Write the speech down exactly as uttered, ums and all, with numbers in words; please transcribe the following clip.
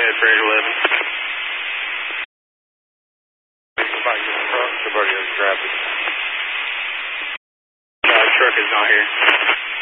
ahead for eight eleven. Somebody in front, somebody else grabbed it. No, the truck is not here.